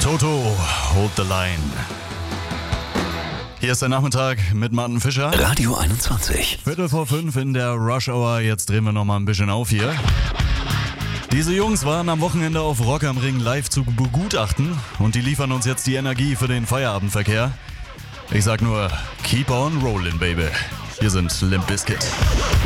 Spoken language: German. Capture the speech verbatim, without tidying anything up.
Toto, hold the line. Hier ist der Nachmittag mit Martin Fischer. Radio einundzwanzig. Viertel vor fünf in der Rush Hour. Jetzt drehen wir nochmal ein bisschen auf hier. Diese Jungs waren am Wochenende auf Rock am Ring live zu begutachten und die liefern uns jetzt die Energie für den Feierabendverkehr. Ich sag nur, keep on rolling, baby. Hier sind Limp Bizkit.